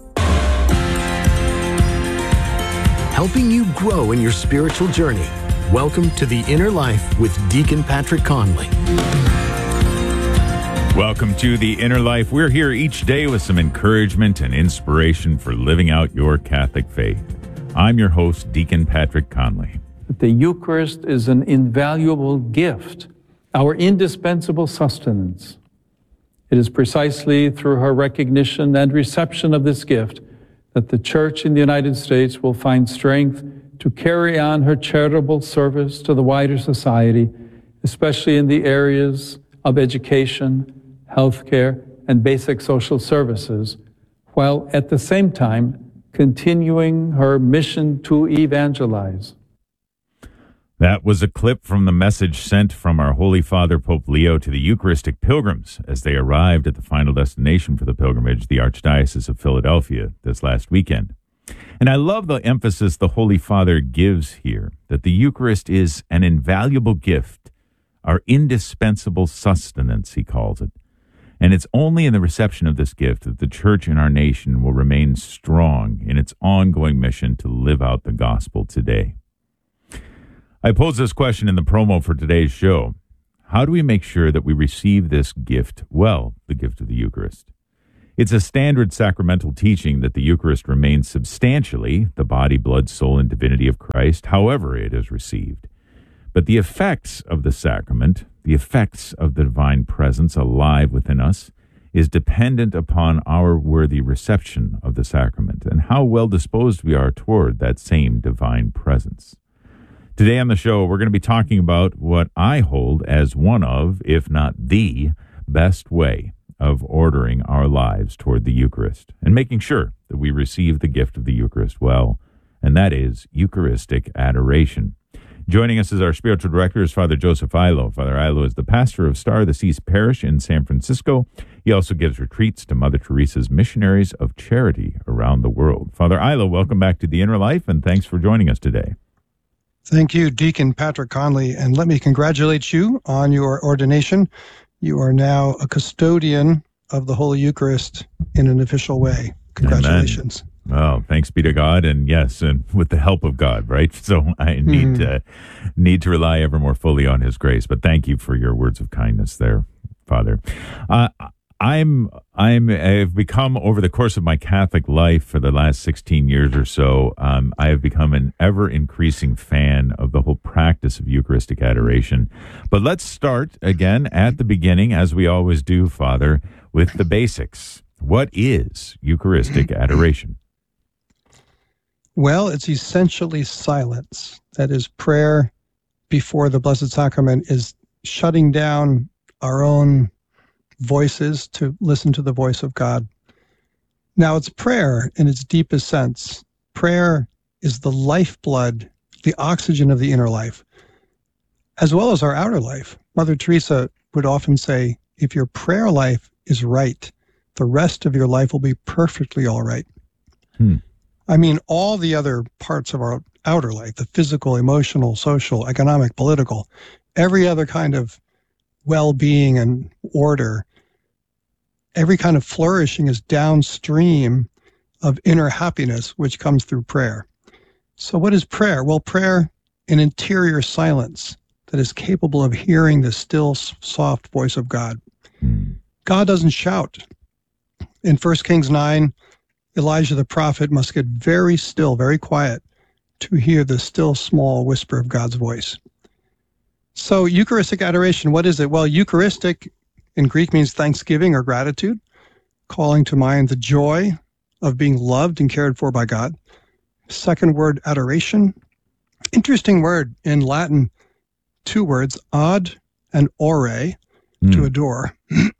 Helping you grow in your spiritual journey. Welcome to The Inner Life with Deacon Patrick Conley. Welcome to The Inner Life. We're here each day with some encouragement and inspiration for living out your Catholic faith. I'm your host, Deacon Patrick Conley. The Eucharist is an invaluable gift, our indispensable sustenance. It is precisely through her recognition and reception of this gift that the Church in the United States will find strength to carry on her charitable service to the wider society, especially in the areas of education, healthcare, and basic social services, while at the same time continuing her mission to evangelize. That was a clip from the message sent from our Holy Father Pope Leo to the Eucharistic pilgrims as they arrived at the final destination for the pilgrimage, the Archdiocese of Philadelphia, this last weekend. And I love the emphasis the Holy Father gives here, that the Eucharist is an invaluable gift, our indispensable sustenance, he calls it. And it's only in the reception of this gift that the Church in our nation will remain strong in its ongoing mission to live out the gospel today. I posed this question in the promo for today's show. How do we make sure that we receive this gift well, the gift of the Eucharist? It's a standard sacramental teaching that the Eucharist remains substantially the body, blood, soul, and divinity of Christ, however it is received. But the effects of the sacrament, the effects of the divine presence alive within us, is dependent upon our worthy reception of the sacrament and how well disposed we are toward that same divine presence. Today on the show, we're going to be talking about what I hold as one of, if not the, best way of ordering our lives toward the Eucharist and making sure that we receive the gift of the Eucharist well, and that is Eucharistic adoration. Joining us as our spiritual director is Father Joseph Illo. Father Illo is the pastor of Star of the Seas Parish in San Francisco. He also gives retreats to Mother Teresa's missionaries of charity around the world. Father Illo, welcome back to The Inner Life, and thanks for joining us today. Thank you, Deacon Patrick Conley, and let me congratulate you on your ordination. You are now a custodian of the Holy Eucharist in an official way. Congratulations. Amen. Well, thanks be to God, and yes, and with the help of God, right? So I need mm. to need to rely ever more fully on His grace. But thank you for your words of kindness there, Father. Uh, I'm I'm I've become, over the course of my Catholic life for the last sixteen years or so, um, I have become an ever increasing fan of the whole practice of Eucharistic adoration. But let's start again at the beginning, as we always do, Father, with the basics. What is Eucharistic adoration? Well, it's essentially silence. That is, prayer before the Blessed Sacrament is shutting down our own voices to listen to the voice of God. Now, it's prayer in its deepest sense. Prayer is the lifeblood, the oxygen of the inner life, as well as our outer life. Mother Teresa would often say, if your prayer life is right, the rest of your life will be perfectly all right. Hmm. I mean, all the other parts of our outer life, the physical, emotional, social, economic, political, every other kind of well-being and order, every kind of flourishing is downstream of inner happiness, which comes through prayer. So what is prayer? Well, prayer, an interior silence that is capable of hearing the still, soft voice of God. God doesn't shout. In First Kings nine, Elijah the prophet must get very still, very quiet, to hear the still, small whisper of God's voice. So Eucharistic adoration, what is it? Well, Eucharistic in Greek means thanksgiving or gratitude, calling to mind the joy of being loved and cared for by God. Second word, adoration. Interesting word in Latin, two words, ad and ore, mm. to adore.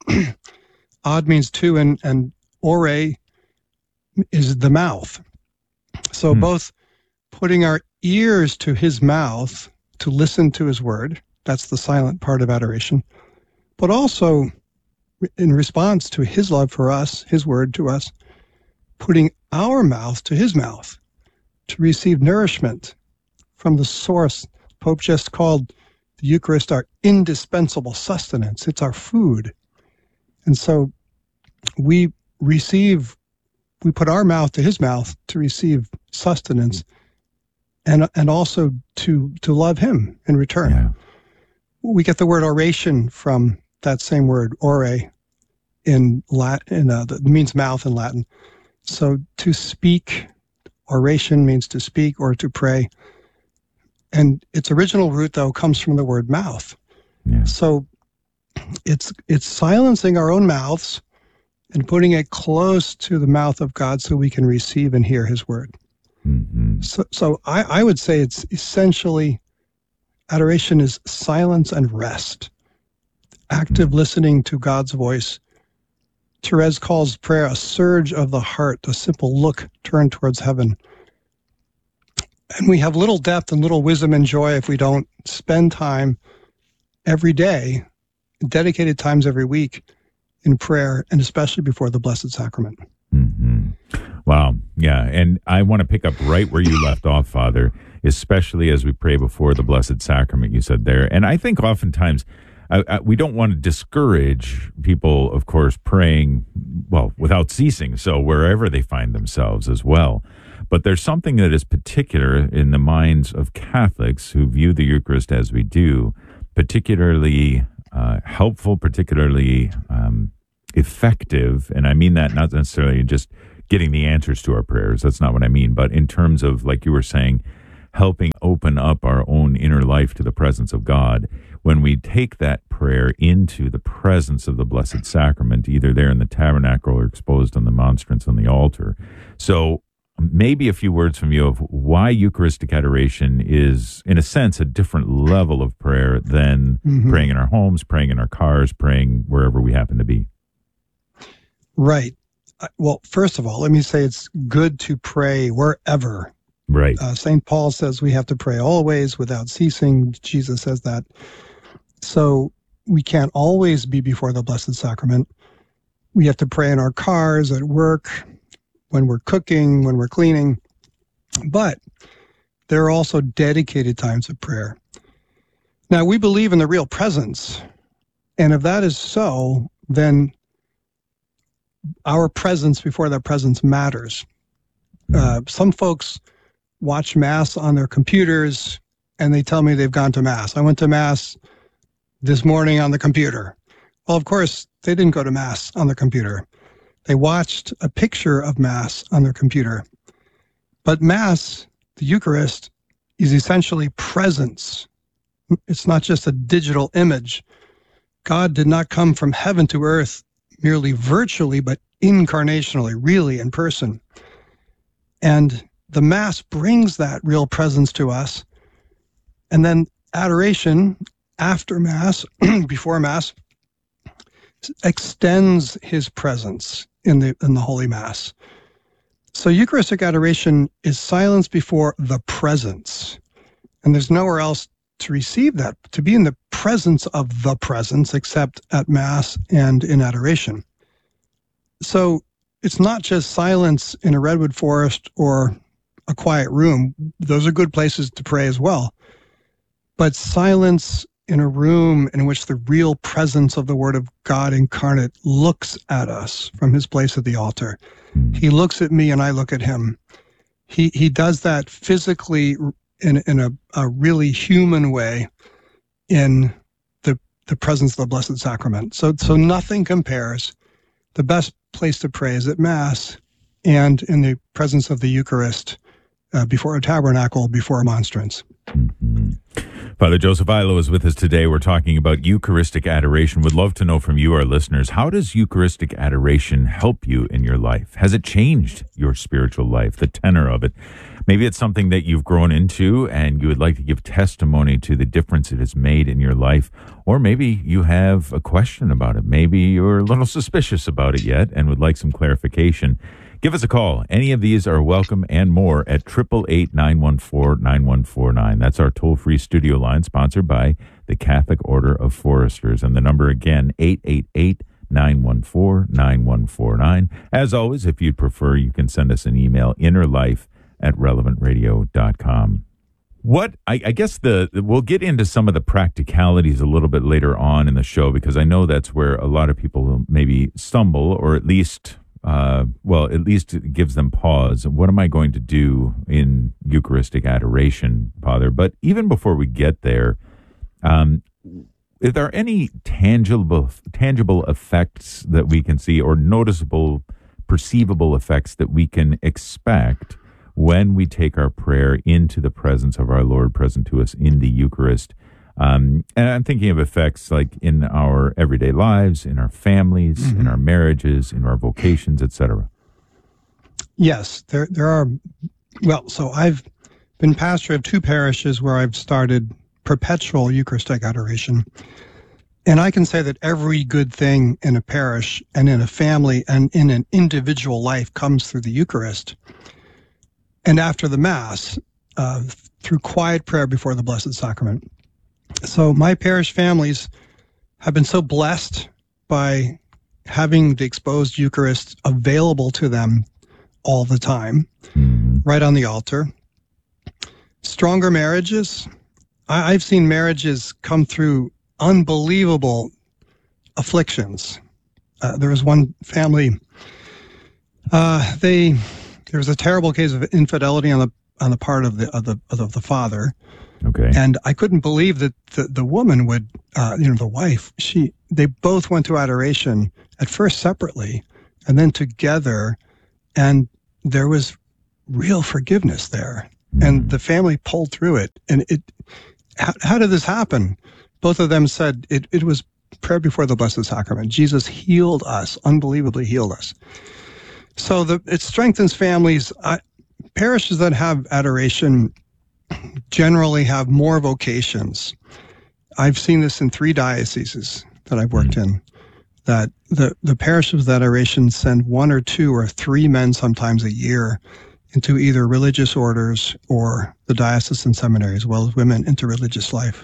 Ad means two, and, and ore is the mouth. So mm. both putting our ears to His mouth to listen to His word, that's the silent part of adoration, but also in response to His love for us, His word to us, putting our mouth to His mouth to receive nourishment from the source. Pope just called the Eucharist our indispensable sustenance. It's our food. And so we receive, we put our mouth to His mouth to receive sustenance and and also to to love Him in return. Yeah. We get the word oration from that same word, ore, in Latin, uh, that means mouth in Latin. So to speak, oration means to speak or to pray. And its original root, though, comes from the word mouth. Yeah. So it's it's silencing our own mouths and putting it close to the mouth of God so we can receive and hear His word. Mm-hmm. So, so I, I would say it's essentially, adoration is silence and rest, active mm-hmm. listening to God's voice. Therese calls prayer a surge of the heart, a simple look turned towards heaven. And we have little depth and little wisdom and joy if we don't spend time every day, dedicated times every week, in prayer, and especially before the Blessed Sacrament. Mm-hmm. Wow. Yeah. And I want to pick up right where you left off, Father, especially as we pray before the Blessed Sacrament, you said there. And I think oftentimes I, I, we don't want to discourage people, of course, praying, well, without ceasing. So wherever they find themselves as well. But there's something that is particular in the minds of Catholics who view the Eucharist as we do, particularly uh, helpful, particularly um, effective. And I mean that not necessarily just getting the answers to our prayers. That's not what I mean. But in terms of, like you were saying, helping open up our own inner life to the presence of God, when we take that prayer into the presence of the Blessed Sacrament, either there in the tabernacle or exposed on the monstrance on the altar. So maybe a few words from you of why Eucharistic adoration is, in a sense, a different level of prayer than mm-hmm. praying in our homes, praying in our cars, praying wherever we happen to be. Right. Well, first of all, let me say it's good to pray wherever. Right. Uh, Saint Paul says we have to pray always without ceasing. Jesus says that. So we can't always be before the Blessed Sacrament. We have to pray in our cars, at work, when we're cooking, when we're cleaning. But there are also dedicated times of prayer. Now, we believe in the real presence. And if that is so, then our presence before that presence matters. Uh, some folks watch Mass on their computers, and they tell me they've gone to Mass. I went to Mass this morning on the computer. Well, of course, they didn't go to Mass on the computer. They watched a picture of Mass on their computer. But Mass, the Eucharist, is essentially presence. It's not just a digital image. God did not come from heaven to earth merely virtually, but incarnationally, really in person. And the Mass brings that real presence to us. And then adoration after Mass, before Mass, extends his presence in the in the Holy Mass. So Eucharistic adoration is silence before the presence. And there's nowhere else to receive that, to be in the presence of the presence, except at Mass and in adoration. So it's not just silence in a redwood forest or a quiet room. Those are good places to pray as well. But silence in a room in which the real presence of the Word of God incarnate looks at us from his place at the altar. He looks at me and I look at him. He he does that physically in, in a, a really human way in the, the presence of the Blessed Sacrament. So, so nothing compares. The best place to pray is at Mass and in the presence of the Eucharist, uh, before a tabernacle, before a monstrance. Mm-hmm. Father Joseph Illo is with us today. We're talking about Eucharistic adoration. Would love to know from you, our listeners, how does Eucharistic adoration help you in your life? Has it changed your spiritual life, the tenor of it? Maybe it's something that you've grown into and you would like to give testimony to the difference it has made in your life. Or maybe you have a question about it. Maybe you're a little suspicious about it yet and would like some clarification. Give us a call. Any of these are welcome and more at eight eight eight, nine one four, nine one four nine. That's our toll-free studio line sponsored by the Catholic Order of Foresters. And the number again, eight eight eight, nine one four, nine one four nine. As always, if you'd prefer, you can send us an email, innerlife at relevant radio dot com. What, I, I guess the, we'll get into some of the practicalities a little bit later on in the show, because I know that's where a lot of people maybe stumble, or at least... Uh, well, at least it gives them pause. What am I going to do in Eucharistic adoration, Father? But even before we get there, um, are there any tangible, tangible effects that we can see, or noticeable, perceivable effects that we can expect when we take our prayer into the presence of our Lord present to us in the Eucharist? Um, and I'm thinking of effects like in our everyday lives, in our families, mm-hmm. in our marriages, in our vocations, et cetera. Yes, there there are. Well, so I've been pastor of two parishes where I've started perpetual Eucharistic adoration. And I can say that every good thing in a parish and in a family and in an individual life comes through the Eucharist. And after the Mass, uh, through quiet prayer before the Blessed Sacrament. So my parish families have been so blessed by having the exposed Eucharist available to them all the time, right on the altar. Stronger marriages. I, I've seen marriages come through unbelievable afflictions. Uh, there was one family, uh, they, there was a terrible case of infidelity on the on the part of the of the of the father. Okay. And I couldn't believe that the, the woman would, uh, you know, the wife, she, they both went to adoration at first separately and then together. And there was real forgiveness there. Mm. And the family pulled through it. And it, how, how did this happen? Both of them said it, it was prayer before the Blessed Sacrament. Jesus healed us, unbelievably healed us. So the, it strengthens families. I, parishes that have adoration generally have more vocations. I've seen this in three dioceses that I've worked in, that the, the parishes that adoration send one or two or three men sometimes a year into either religious orders or the diocesan seminary, as well as women into religious life.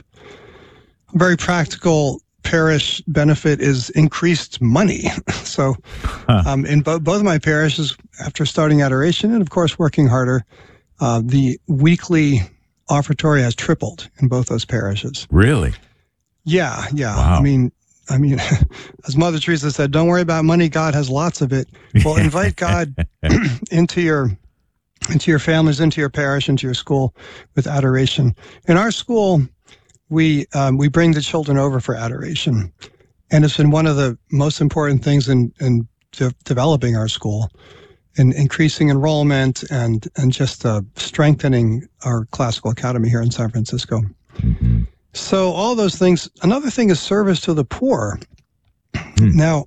A very practical parish benefit is increased money. So huh. um, in bo- both of my parishes, after starting adoration and, of course, working harder, uh, the weekly offertory has tripled in both those parishes. Really? Yeah, yeah. Wow. I mean, I mean, as Mother Teresa said, don't worry about money. God has lots of it. Well, invite God into your into your families, into your parish, into your school with adoration. In our school, we um, we bring the children over for adoration, and it's been one of the most important things in in de- developing our school, in increasing enrollment and and just uh, strengthening our classical academy here in San Francisco. Mm-hmm. So all those things. Another thing is service to the poor. Mm. Now,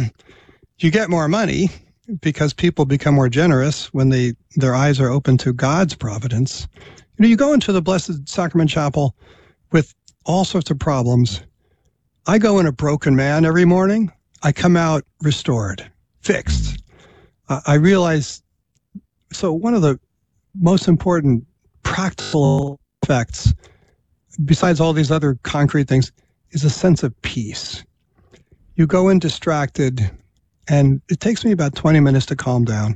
you get more money because people become more generous when they their eyes are open to God's providence. You know, you go into the Blessed Sacrament Chapel with all sorts of problems. I go in a broken man every morning. I come out restored, fixed. Uh, I realize, so one of the most important practical effects, besides all these other concrete things, is a sense of peace. You go in distracted, and it takes me about twenty minutes to calm down.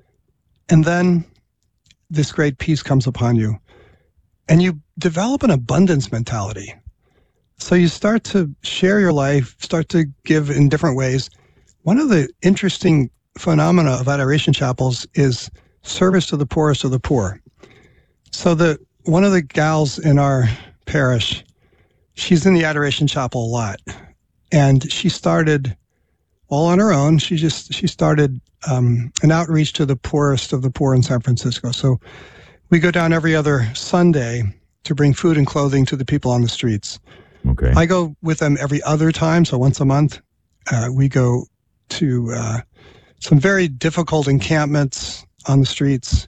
And then this great peace comes upon you. And you develop an abundance mentality. So you start to share your life, start to give in different ways. One of the interesting phenomena of adoration chapels is service to the poorest of the poor. So the one of the gals in our parish, she's in the adoration chapel a lot. And she started all on her own. She just, she started um, an outreach to the poorest of the poor in San Francisco. So we go down every other Sunday to bring food and clothing to the people on the streets. Okay. I go with them every other time, so once a month. Uh, we go to uh, some very difficult encampments on the streets,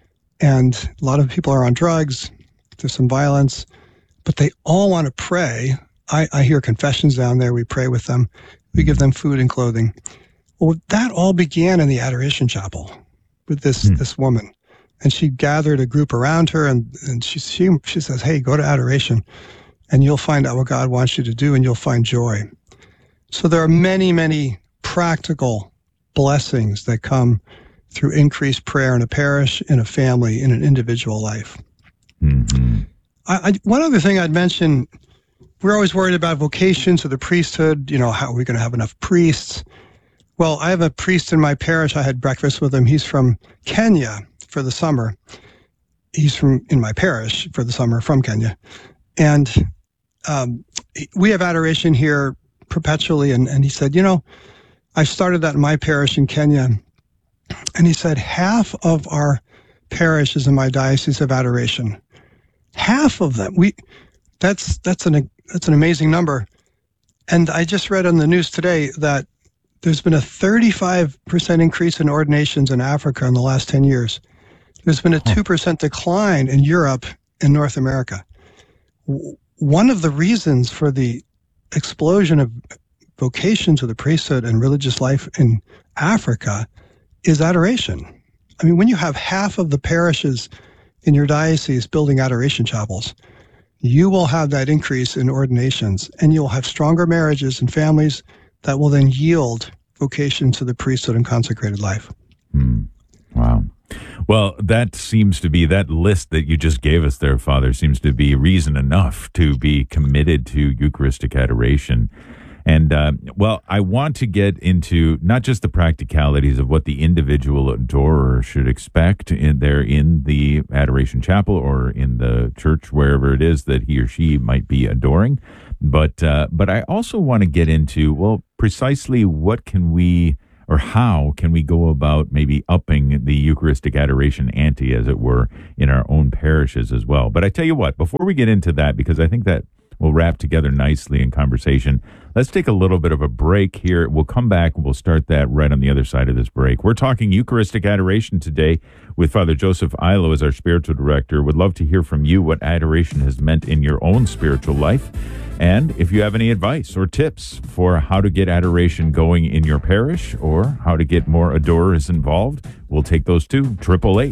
and a lot of people are on drugs. There's some violence, but they all want to pray. I, I hear confessions down there. We pray with them. We give them food and clothing. Well, that all began in the Adoration Chapel with this hmm. this woman. And she gathered a group around her, and, and she, she she says, hey, go to adoration, and you'll find out what God wants you to do, and you'll find joy. So there are many, many practical blessings that come through increased prayer in a parish, in a family, in an individual life. Mm-hmm. I, I, one other thing I'd mention, we're always worried about vocations or the priesthood. You know, how are we going to have enough priests? Well, I have a priest in my parish. I had breakfast with him. He's from Kenya for the summer. He's from in my parish for the summer from Kenya. And um, we have adoration here perpetually. And, and he said, you know, I started that in my parish in Kenya. And he said, half of our parishes in my diocese have adoration. Half of them. We that's that's an that's an amazing number. And I just read on the news today that there's been a thirty-five percent increase in ordinations in Africa in the last ten years. There's been a two percent decline in Europe and North America. One of the reasons for the explosion of vocations of the priesthood and religious life in Africa is adoration. I mean, when you have half of the parishes in your diocese building adoration chapels, you will have that increase in ordinations, and you'll have stronger marriages and families that will then yield vocation to the priesthood and consecrated life. Mm. Wow. Well, that seems to be, that list that you just gave us there, Father, seems to be reason enough to be committed to Eucharistic adoration. And, uh, well, I want to get into not just the practicalities of what the individual adorer should expect in there in the Adoration Chapel or in the church, wherever it is that he or she might be adoring, but uh, but I also want to get into, well, precisely what can we, or how can we go about maybe upping the Eucharistic adoration ante, as it were, in our own parishes as well. But I tell you what, before we get into that, because I think that will wrap together nicely in conversation, let's take a little bit of a break here. We'll come back. We'll start that right on the other side of this break. We're talking Eucharistic adoration today with Father Joseph Illo as our spiritual director. Would love to hear from you what adoration has meant in your own spiritual life. And if you have any advice or tips for how to get adoration going in your parish or how to get more adorers involved, we'll take those too. Triple eight